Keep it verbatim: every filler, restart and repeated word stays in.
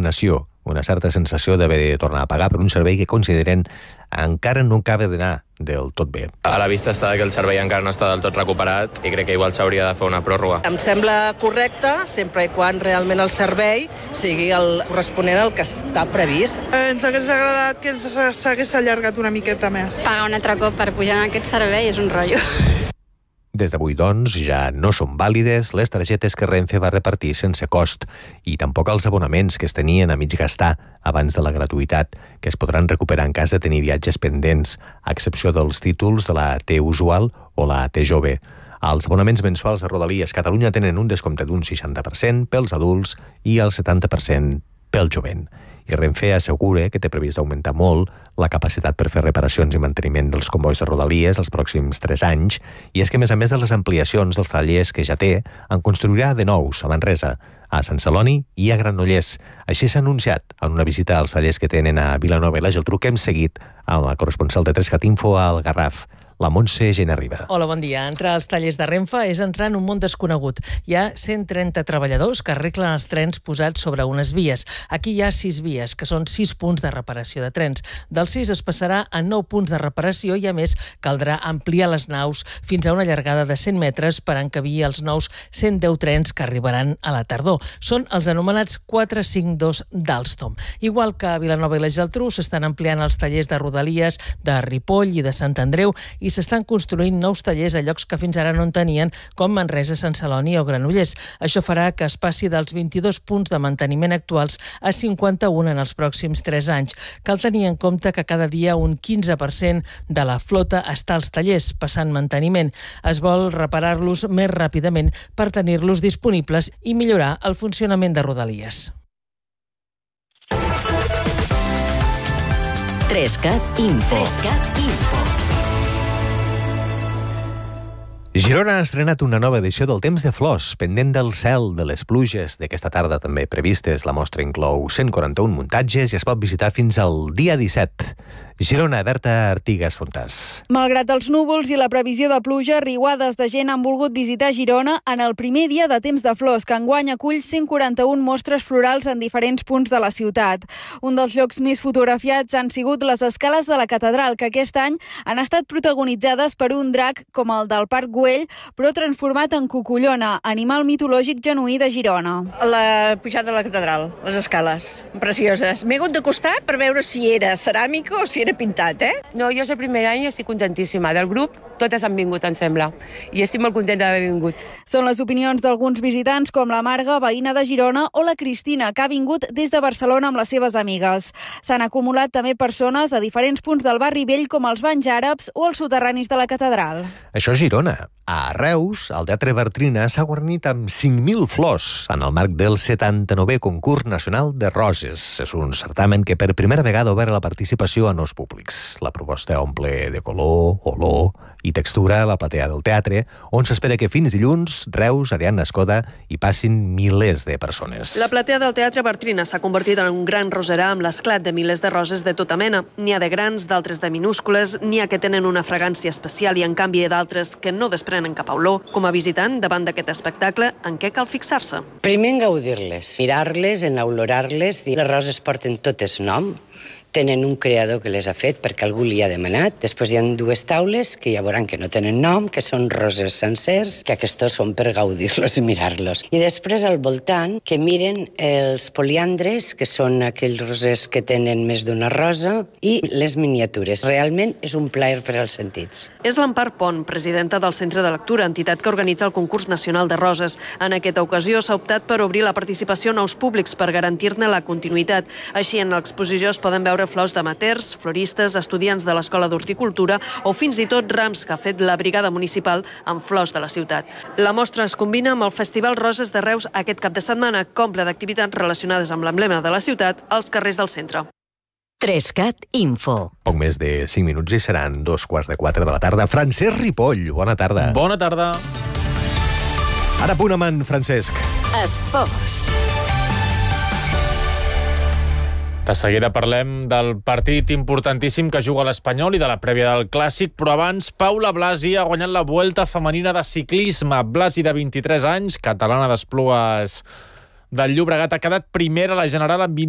resignació, una certa sensació d'haver de tornar a pagar per un servei que consideren encara no acaba d'anar del tot bé. A la vista està que el servei encara no està del tot recuperat i crec que igual s'hauria de fer una pròrroga. Em sembla correcte, sempre i quan realment el servei sigui el corresponent al que està previst. Ens hagués agradat que s'hagués allargat una miqueta més. Pagar un altre cop per pujar en aquest servei és un rotllo. Des d'avui, doncs, ja no són vàlides les targetes que Renfe va repartir sense cost i tampoc els abonaments que es tenien a mig gastar abans de la gratuïtat, que es podran recuperar en cas de tenir viatges pendents, a excepció dels títols de la T usual o la T jove. Els abonaments mensuals de Rodalies Catalunya tenen un descompte d'un seixanta per cent pels adults i el setanta per cent pel jovent. I Renfe assegura que té previst augmentar molt la capacitat per fer reparacions i manteniment dels combois de Rodalies els pròxims tres anys, i és que, a més a més de les ampliacions dels tallers que ja té, en construirà de nous a Manresa, a Sant Celoni i a Granollers. Així s'ha anunciat en una visita als tallers que tenen a Vilanova i la Geltrú, que hem seguit amb la corresponsal de tres cat info al Garraf, la Montse Generriba. Hola, bon dia. Entrar als tallers de Renfe és entrar en un món desconegut. Hi ha cent trenta treballadors que arreglen els trens posats sobre unes vies. Aquí hi ha sis vies, que són sis punts de reparació de trens. Dels sis es passarà a nou punts de reparació i, a més, caldrà ampliar les naus fins a una llargada de cent metres per encabir els nous cent deu trens que arribaran a la tardor. Són els anomenats quatre cinc dos d'Alstom. Igual que a Vilanova i la Geltrú, s'estan ampliant els tallers de Rodalies, de Ripoll i de Sant Andreu i s'estan construint nous tallers a llocs que fins ara no en tenien, com Manresa, Sant Celoni o Granollers. Això farà que es passi dels vint-i-dos punts de manteniment actuals a cinquanta-un en els pròxims tres anys. Cal tenir en compte que cada dia un quinze per cent de la flota està als tallers, passant manteniment. Es vol reparar-los més ràpidament per tenir-los disponibles i millorar el funcionament de Rodalies. tres cat info. Girona ha estrenat una nova edició del Temps de Flors, pendent del cel, de les pluges d'aquesta tarda també previstes. La mostra inclou cent quaranta-un muntatges i es pot visitar fins al dia disset. Girona, Berta Artigas Fontàs. Malgrat els núvols i la previsió de pluja, riuades de gent han volgut visitar Girona en el primer dia de Temps de Flors, que enguany acull cent quaranta-un mostres florals en diferents punts de la ciutat. Un dels llocs més fotografiats han sigut les escales de la catedral, que aquest any han estat protagonitzades per un drac com el del Parc Güell, però transformat en cucullona, animal mitològic genuí de Girona. La pujada de la catedral, les escales, precioses. M'he hagut d'acostar per veure si era ceràmica o si era pintat, eh? No, jo és el primer any i estic contentíssima. Del grup, totes han vingut, em sembla. I estic molt contenta d'haver vingut. Són les opinions d'alguns visitants, com la Marga, veïna de Girona, o la Cristina, que ha vingut des de Barcelona amb les seves amigues. S'han acumulat també persones a diferents punts del barri vell, com els banys àrabs o els soterranis de la catedral. Això és Girona. A Reus, el Teatre Bartrina s'ha guarnit amb cinc mil flors en el marc del setanta-novè Concurs Nacional de Roses. És un certamen que per primera vegada obre la participació a nous públics. La proposta omple de color, olor i textura la platea del teatre, on s'espera que fins dilluns Reus, Ariadna Escoda hi passin milers de persones. La platea del Teatre Bartrina s'ha convertit en un gran roserà amb l'esclat de milers de roses de tota mena. N'hi ha de grans, d'altres de minúscules, n'hi ha que tenen una fragància especial i, en canvi, d'altres que no desprenen cap olor. Com a visitant, davant d'aquest espectacle, en què cal fixar-se? Primer en gaudir-les, mirar-les, en olorar-les. Les roses porten totes nom, tenen un creador que les ha fet perquè algú li ha demanat. Després hi ha dues taules que ja veuran que no tenen nom, que són roses sencers, que aquests són per gaudir-los i mirar-los. I després al voltant que miren els poliandres, que són aquells rosers que tenen més d'una rosa, i les miniatures. Realment és un plaer per als sentits. És l'Empar Pont, presidenta del Centre de Lectura, entitat que organitza el Concurs Nacional de Roses. En aquesta ocasió s'ha optat per obrir la participació a nous públics per garantir-ne la continuïtat. Així, en l'exposició es poden veure flors d'amateurs, floristes, estudiants de l'Escola d'Horticultura o fins i tot rams que ha fet la Brigada Municipal amb flors de la ciutat. La mostra es combina amb el Festival Roses de Reus aquest cap de setmana, que omple d'activitats relacionades amb l'emblema de la ciutat als carrers del centre. tres cat info. Poc més de cinc minuts i seran dos quarts de quatre de la tarda. Francesc Ripoll, bona tarda. Bona tarda. Ara punt amb en Francesc. Esports. De seguida parlem del partit importantíssim que juga l'Espanyol i de la prèvia del Clàssic, però abans Paula Blasi ha guanyat la Vuelta femenina de ciclisme. Blasi, de vint-i-tres anys, catalana d'Esplugues del Llobregat, ha quedat primera a la general amb